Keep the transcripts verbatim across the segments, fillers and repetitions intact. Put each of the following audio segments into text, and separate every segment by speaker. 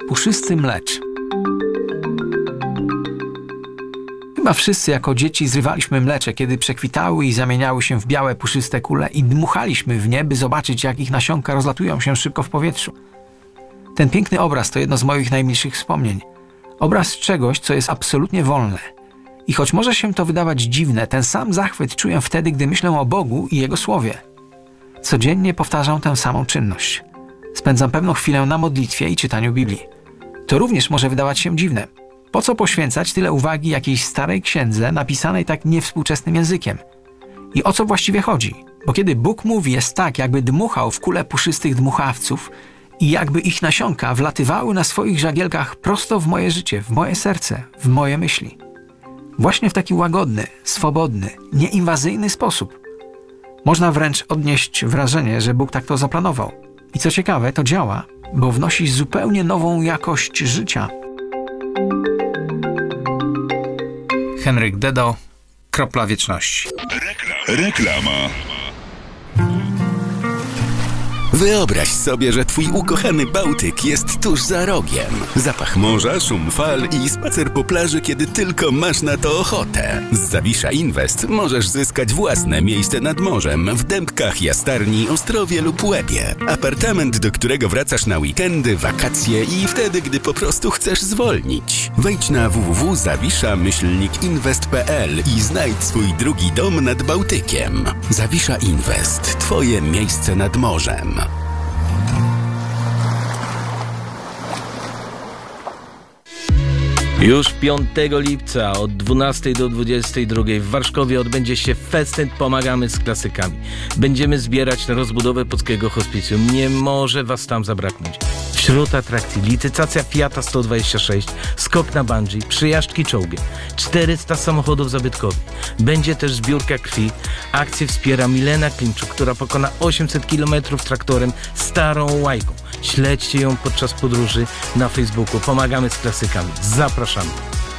Speaker 1: Puszysty mlecz. Chyba wszyscy jako dzieci zrywaliśmy mlecze, kiedy przekwitały i zamieniały się w białe, puszyste kule i dmuchaliśmy w nie, by zobaczyć, jak ich nasionka rozlatują się szybko w powietrzu. Ten piękny obraz to jedno z moich najmilszych wspomnień. Obraz czegoś, co jest absolutnie wolne. I choć może się to wydawać dziwne, ten sam zachwyt czuję wtedy, gdy myślę o Bogu i Jego Słowie. Codziennie powtarzam tę samą czynność. Spędzam pewną chwilę na modlitwie i czytaniu Biblii. To również może wydawać się dziwne. Po co poświęcać tyle uwagi jakiejś starej księdze napisanej tak niewspółczesnym językiem? I o co właściwie chodzi? Bo kiedy Bóg mówi, jest tak, jakby dmuchał w kulę puszystych dmuchawców i jakby ich nasionka wlatywały na swoich żagielkach prosto w moje życie, w moje serce, w moje myśli. Właśnie w taki łagodny, swobodny, nieinwazyjny sposób. Można wręcz odnieść wrażenie, że Bóg tak to zaplanował. I co ciekawe, to działa, bo wnosi zupełnie nową jakość życia. Henryk Dedo, Kropla Wieczności.
Speaker 2: Reklama.
Speaker 3: Wyobraź sobie, że twój ukochany Bałtyk jest tuż za rogiem. Zapach morza, szum fal i spacer po plaży, kiedy tylko masz na to ochotę. Z Zawisza Invest możesz zyskać własne miejsce nad morzem w Dębkach, Jastarni, Ostrowie lub Łebie. Apartament, do którego wracasz na weekendy, wakacje i wtedy, gdy po prostu chcesz zwolnić. Wejdź na w w w kropka zawisza myślnik inwest kropka p l i znajdź swój drugi dom nad Bałtykiem. Zawisza Invest. Twoje miejsce nad morzem.
Speaker 4: Już piątego lipca od dwunastej do dwudziestej drugiej w Warszawie odbędzie się festyn Pomagamy z Klasykami. Będziemy zbierać na rozbudowę polskiego hospicjum. Nie może was tam zabraknąć. Wśród atrakcji licytacja Fiata sto dwadzieścia sześć, skok na bungee, przyjażdżki czołgiem, czterysta samochodów zabytkowych. Będzie też zbiórka krwi. Akcję wspiera Milena Klimczuk, która pokona osiemset kilometrów traktorem starą łajką. Śledźcie ją podczas podróży na Facebooku. Pomagamy z Klasykami. Zapraszamy.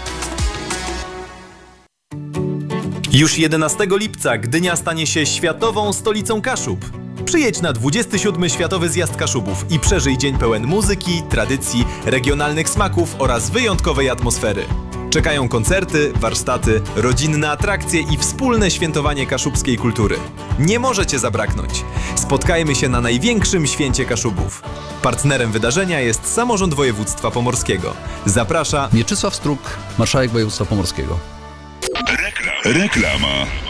Speaker 5: Już jedenastego lipca Gdynia stanie się światową stolicą Kaszub. Przyjedź na dwudziesty siódmy Światowy Zjazd Kaszubów i przeżyj dzień pełen muzyki, tradycji, regionalnych smaków oraz wyjątkowej atmosfery. Czekają koncerty, warsztaty, rodzinne atrakcje i wspólne świętowanie kaszubskiej kultury. Nie możecie zabraknąć. Spotkajmy się na największym święcie Kaszubów. Partnerem wydarzenia jest Samorząd Województwa Pomorskiego. Zaprasza
Speaker 6: Mieczysław Struk, marszałek województwa pomorskiego.
Speaker 2: Reklama.